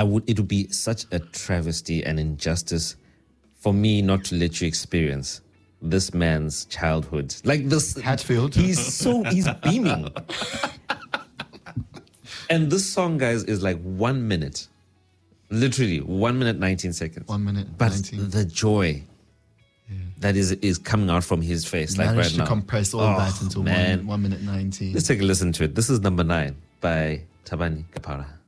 it would be such a travesty and injustice for me not to let you experience this man's childhood. Like this Hatfield. He's beaming. And this song, guys, is like 1 minute. Literally 1 minute, 19 seconds. 1 minute, but 19. the joy that is coming out from his face, like right now. Managed to compress all that into 1 minute 19. Let's take a listen to it. This is number 9 by Thabani Kapara.